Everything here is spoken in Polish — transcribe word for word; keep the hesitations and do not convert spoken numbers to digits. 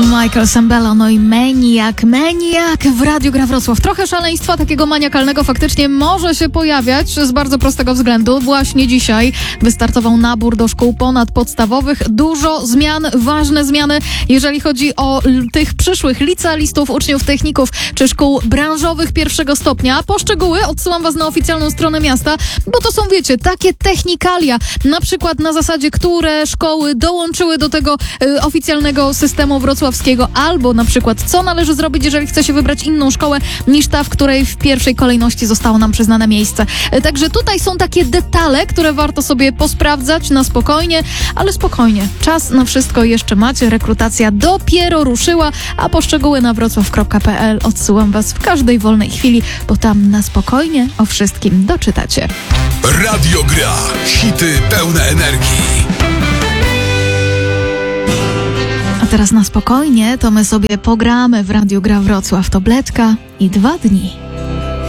Michael Sembello, no i Maniak, Maniak w Radiu Gra Wrocław. Trochę szaleństwa takiego maniakalnego faktycznie może się pojawiać z bardzo prostego względu. Właśnie dzisiaj wystartował nabór do szkół ponadpodstawowych. Dużo zmian, ważne zmiany, jeżeli chodzi o tych przyszłych licealistów, uczniów techników czy szkół branżowych pierwszego stopnia. Po szczegóły odsyłam was na oficjalną stronę miasta, bo to są, wiecie, takie technikalia, na przykład na zasadzie, które szkoły dołączyły do tego y, oficjalnego systemu wrocławskiego, albo na przykład co należy zrobić, jeżeli chce się wybrać inną szkołę niż ta, w której w pierwszej kolejności zostało nam przyznane miejsce. Także tutaj są takie detale, które warto sobie posprawdzać na spokojnie, ale spokojnie. Czas na wszystko jeszcze macie. Rekrutacja dopiero ruszyła, a po szczegóły na wrocław kropka p l odsyłam was w każdej wolnej chwili, bo tam na spokojnie o wszystkim doczytacie. Radio Gra. Hity pełne energii. A teraz na spokojnie to my sobie pogramy w Radiu Gra Wrocław. Tabletka i dwa dni.